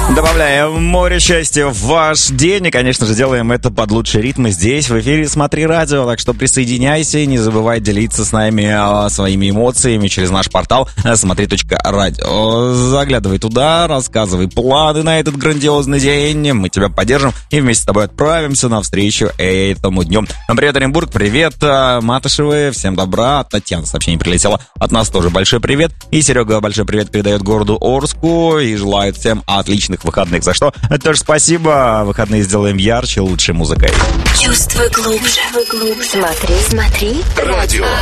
Добавляем море счастья в ваш день. И, конечно же, делаем это под лучшие ритмы здесь, в эфире «Смотри радио». Так что присоединяйся и не забывай делиться с нами своими эмоциями через наш портал смотри.радио. Заглядывай туда, рассказывай планы на этот грандиозный день. Мы тебя поддержим и вместе с тобой отправимся навстречу этому дню. Привет, Оренбург, привет, Матышевы, всем добра. Татьяна сообщение прилетело, от нас тоже большой привет. И Серега большой привет передает городу Орску и желает всем отличных выходных. За что тоже спасибо. Выходные сделаем ярче, лучшей музыкой. Чувствуй глубже. Смотри, смотри. Радио.